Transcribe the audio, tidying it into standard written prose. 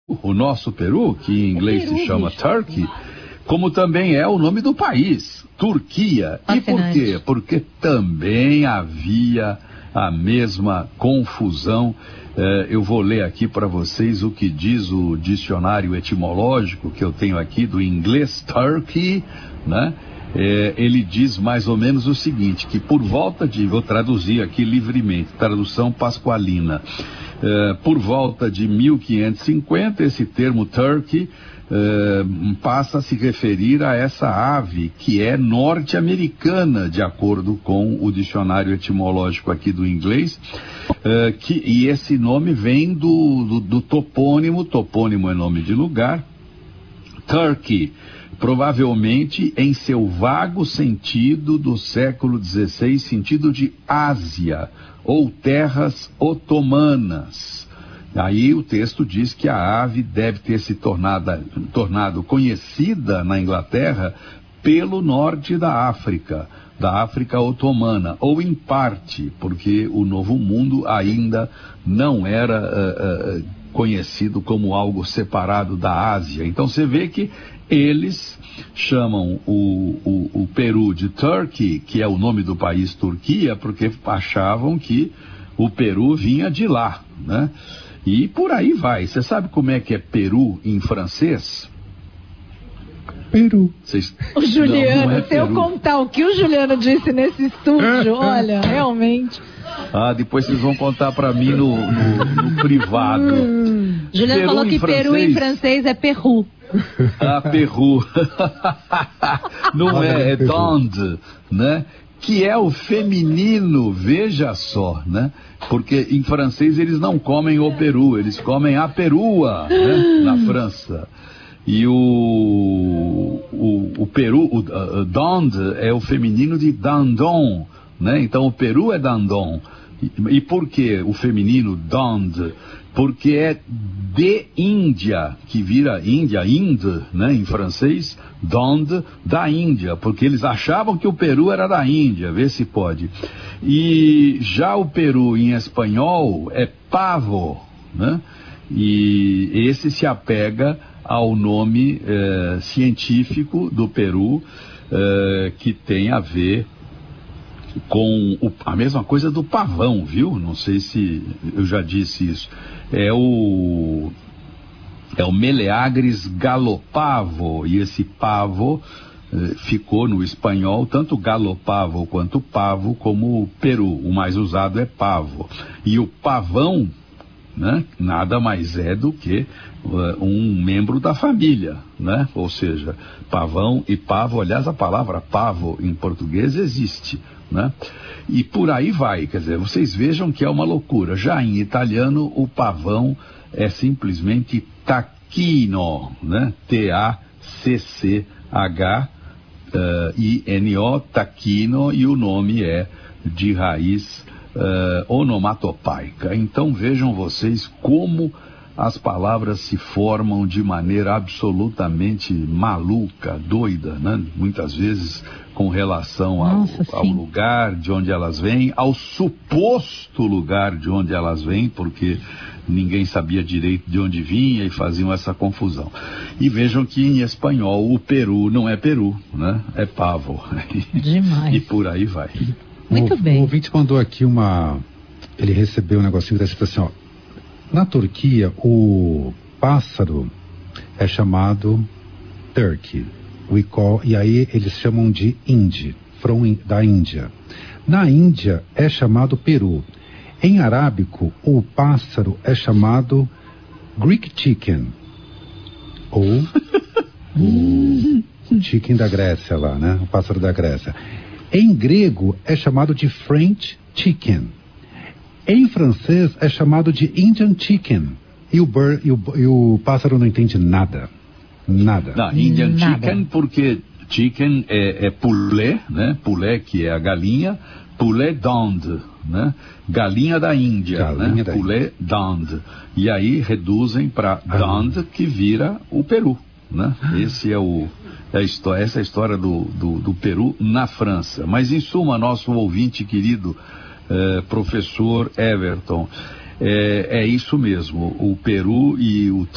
o nosso Peru, que em inglês se chama Turkey, como também é o nome do país, Turquia. E por quê? Porque também havia a mesma confusão. Eu vou ler aqui para vocês o que diz o dicionário etimológico que eu tenho aqui do inglês Turkey, né? Ele diz mais ou menos o seguinte, que por volta de, vou traduzir aqui livremente, tradução pascualina, por volta de 1550, esse termo Turkey passa a se referir a essa ave que é norte-americana, de acordo com o dicionário etimológico aqui do inglês, e esse nome vem do topônimo é nome de lugar, Turkey, provavelmente em seu vago sentido do século XVI, sentido de Ásia ou terras otomanas. Aí o texto diz que a ave deve ter se tornado conhecida na Inglaterra pelo norte da África otomana, ou em parte, porque o Novo Mundo ainda não era conhecido como algo separado da Ásia. Então você vê que eles chamam o Peru de Turkey, que é o nome do país Turquia, porque achavam que o Peru vinha de lá, né? E por aí vai. Você sabe como é que é Peru em francês? Peru. O Juliano, se eu contar o que o Juliano disse nesse estúdio, olha, realmente... Depois vocês vão contar pra mim no privado. Juliano falou que Peru em francês é Peru. Peru. Não é Donde, né? Que é o feminino, veja só, né? Porque em francês eles não comem o Peru, eles comem a perua, né? Na França. E o Peru, Donde é o feminino de Dandon, né? Então o Peru é Dandon. E por que o feminino Donde? Porque é de Índia, que vira Índia, Inde, né, em francês, Donde, da Índia, porque eles achavam que o Peru era da Índia, vê se pode. E já o Peru em espanhol é pavo, né? E esse se apega ao nome científico do Peru, que tem a ver com a mesma coisa do pavão, viu? Não sei se eu já disse isso. É o Meleagris galopavo, e esse pavo ficou no espanhol, tanto galopavo quanto pavo, como o Peru. O mais usado é pavo. E o pavão, né, nada mais é do que um membro da família, né? Ou seja, pavão e pavo, aliás, a palavra pavo em português existe, né? E por aí vai, quer dizer, vocês vejam que é uma loucura. Já em italiano, o pavão é simplesmente tacchino, né? T-A-C-C-H-I-N-O, tacchino, e o nome é de raiz onomatopaica. Então vejam vocês como as palavras se formam de maneira absolutamente maluca, doida, né? Muitas vezes com relação ao lugar de onde elas vêm, ao suposto lugar de onde elas vêm, porque ninguém sabia direito de onde vinha e faziam essa confusão. E vejam que em espanhol o Peru não é Peru, né? É pavo. Demais. E por aí vai. Muito bem. O ouvinte mandou aqui ele recebeu um negocinho desse, assim, ó. Na Turquia, o pássaro é chamado turkey. E aí eles chamam de Hindi, da Índia. Na Índia é chamado Peru. Em arábico, o pássaro é chamado Greek chicken. Ou o chicken da Grécia lá, né? O pássaro da Grécia. Em grego é chamado de French chicken. Em francês é chamado de Indian chicken. E o pássaro não entende nada. Nada. Não, Indian chicken, porque chicken é poulet, né? Poulet, que é a galinha. Poulet d'Inde, né? Galinha da Índia, né? Poulet d'Inde. E aí reduzem para d'Inde, que vira o Peru, né? Essa é a história do Peru na França. Mas em suma, nosso ouvinte querido, professor Everton, é isso mesmo. O Peru e o